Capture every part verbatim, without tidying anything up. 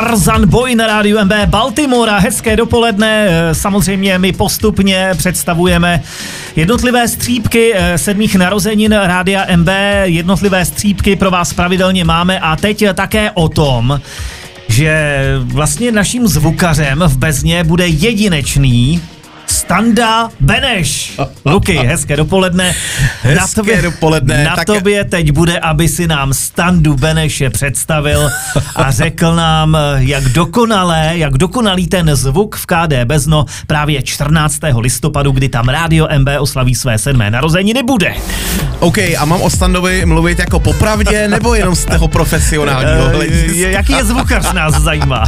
Tarzan Boy na rádiu M B Baltimora. Hezké dopoledne. Samozřejmě my postupně představujeme jednotlivé střípky sedmých narozenin rádia M B. Jednotlivé střípky pro vás pravidelně máme a teď také o tom, že vlastně naším zvukařem v Bezně bude jedinečný Standa Beneš. Luky, hezké dopoledne. Hezké na tobě, dopoledne. Na tak... tobě teď bude, aby si nám Standu Beneše představil a řekl nám, jak dokonalé, jak dokonalý ten zvuk v K D Bezno právě čtrnáctého listopadu, kdy tam rádio M B oslaví své sedmé narozeniny, bude. OK, a mám o Standovi mluvit jako popravdě, nebo jenom z toho profesionálního hlediska? Jaký je zvukař, nás zajímá.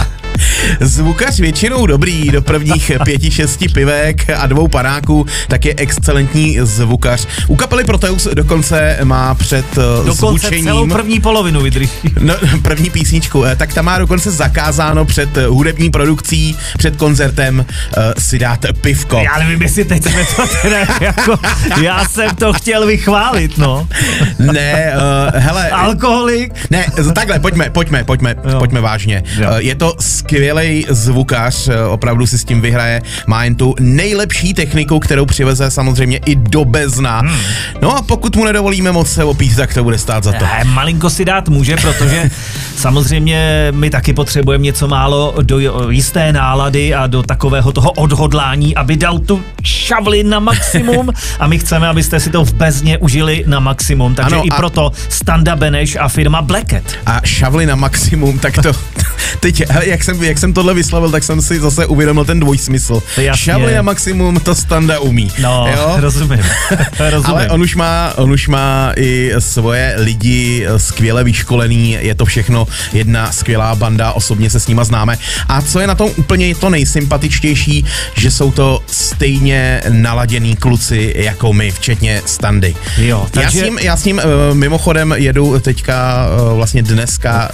Zvukař většinou dobrý, do prvních pěti, šesti pivek a dvou panáků, tak je excelentní zvukař. U kapely Proteus dokonce má před dokonce zvučením... celou první polovinu vydrží. No, první písničku, tak tam má dokonce zakázáno před hudební produkcí, před koncertem uh, si dát pivko. Já nevím, jestli teď jsme to teda jako... Já jsem to chtěl vychválit, no. Ne, uh, hele... Alkoholik? Ne, takhle, pojďme, pojďme, pojďme, jo. pojďme vážně. Jo. Uh, je to skvělej zvukař, opravdu si s tím vyhraje, má jen tu nejlepší techniku, kterou přiveze samozřejmě i do Bezna. Hmm. No a pokud mu nedovolíme moc se opít, tak to bude stát za to. Eh, malinko si dát může, protože samozřejmě my taky potřebujeme něco málo do jisté nálady a do takového toho odhodlání, aby dal tu šavli na maximum a my chceme, abyste si to v Bezně užili na maximum, takže ano, i proto Standa Beneš a firma Blacket. A šavli na maximum, tak to teď, jak jsem, jak jsem tohle vyslovil, tak jsem si zase uvědomil ten dvojsmysl. Šavli na maximum, to Standa umí. No, jo? rozumím. rozumím. Ale on už, má, on už má i svoje lidi skvěle vyškolený, je to všechno jedna skvělá banda, osobně se s nima známe. A co je na tom úplně to nejsympatičtější, že jsou to stejně naladěný kluci jako my, včetně Standy. Jo, takže... já, s ním, já s ním mimochodem jedu teďka vlastně dneska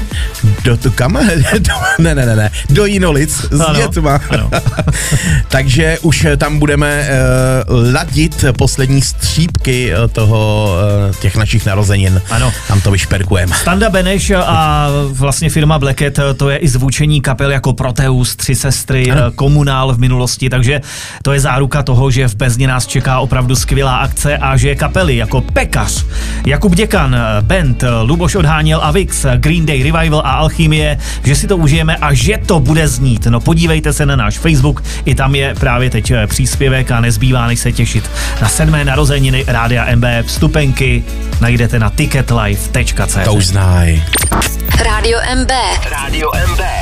do, do kam? do, ne, ne, ne, ne, do Jinolic s dětma. Takže už tam budeme uh, ladit poslední střípky toho, uh, těch našich narozenin. Ano. Tam to vyšperkujeme. Standa Beneš a vlastně firma Blacket, to je i zvučení kapel jako Proteus, Tři sestry, ano. Komunál v minulosti, takže to je záruka toho, že v Bezně nás čeká opravdu skvělá akce a že kapely jako Pekař, Jakub Děkan, Band, Luboš Odháněl a Vix, Green Day Revival a Alchymie, že si to užijeme a že to bude znít. No podívejte se na náš Facebook, i tam je právě teď příspěvek a nezbývá než se těšit na sedmé narozeniny rádia M B. Vstupenky najdete na ticketlife tečka cé zet. To už znaj. Rádio M B. Rádio M B.